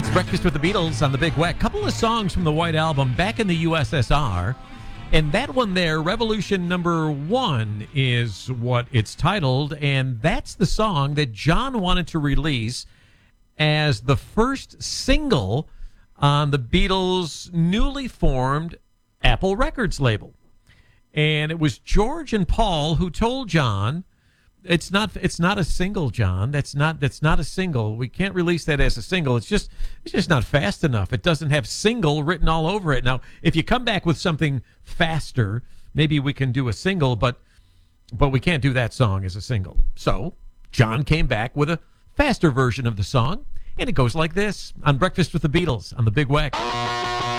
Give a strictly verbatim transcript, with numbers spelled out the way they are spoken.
Breakfast with the Beatles on the Big Weck. Couple of songs from the White Album back in the U S S R. And that one there, Revolution Number One, is what it's titled. And that's the song that John wanted to release as the first single on the Beatles' newly formed Apple Records label. And it was George and Paul who told John, It's not. It's not a single, John. That's not. That's not a single. We can't release that as a single. It's just. It's just not fast enough. It doesn't have single written all over it. Now, if you come back with something faster, maybe we can do a single. But, but we can't do that song as a single. So John came back with a faster version of the song, and it goes like this on Breakfast with the Beatles on the Big Weck.